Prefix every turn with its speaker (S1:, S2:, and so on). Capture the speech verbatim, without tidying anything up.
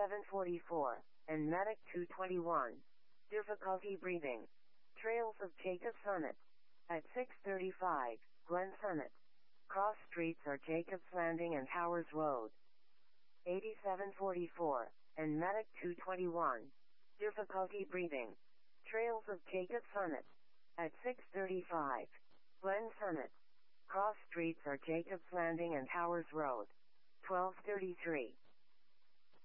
S1: eighty-seven forty-four, and Medic two twenty-one. Difficulty breathing. Trails of Jacob Summit. At six thirty-five, Glen Summit. Cross streets are Jacob's Landing and Howers Road. eighty-seven forty-four, and Medic two twenty-one. Difficulty breathing. Trails of Jacob Summit. At six thirty-five, Glen Summit. Cross streets are Jacob's Landing and Howers Road. twelve thirty-three,